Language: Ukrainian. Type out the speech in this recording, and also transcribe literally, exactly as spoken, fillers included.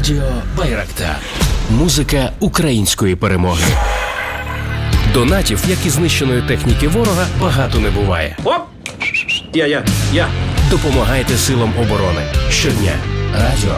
Радіо Байрактар. Музика української перемоги. Донатів, як і знищеної техніки ворога, багато не буває. Оп! Я, я, я. Допомагайте силам оборони. Щодня. Радіо